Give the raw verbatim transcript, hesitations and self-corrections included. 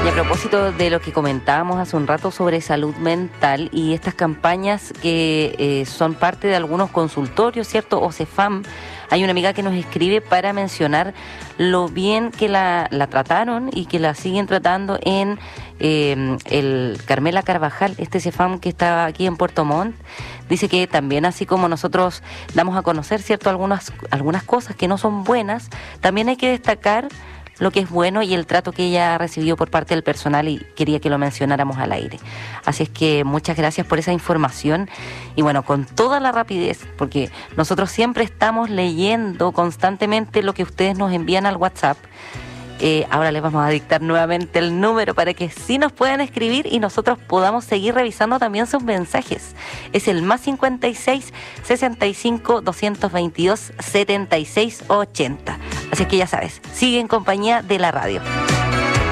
a propósito de lo que comentábamos hace un rato sobre salud mental y estas campañas que eh, son parte de algunos consultorios, ¿cierto? O CEFAM, hay una amiga que nos escribe para mencionar lo bien que la, la trataron y que la siguen tratando en eh, el Carmela Carvajal, este CEFAM que está aquí en Puerto Montt. Dice que también, así como nosotros damos a conocer, ¿cierto?, algunas, algunas cosas que no son buenas, también hay que destacar lo que es bueno y el trato que ella recibió por parte del personal, y quería que lo mencionáramos al aire. Así es que muchas gracias por esa información y bueno, con toda la rapidez, porque nosotros siempre estamos leyendo constantemente lo que ustedes nos envían al WhatsApp. Eh, ahora les vamos a dictar nuevamente el número para que sí nos puedan escribir y nosotros podamos seguir revisando también sus mensajes. Es el más cincuenta y seis, sesenta y cinco, doscientos veintidós, setenta y seis ochenta. Así que ya sabes, sigue en compañía de la radio.